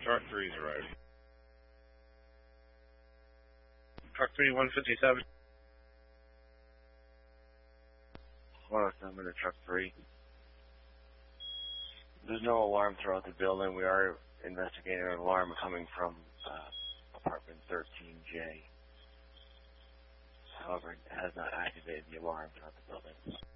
Truck 3's arrived. Truck 3, 157. 107 to Truck 3. There's no alarm throughout the building. We are investigating an alarm coming from apartment 13J. However, it has not activated the alarm throughout the building.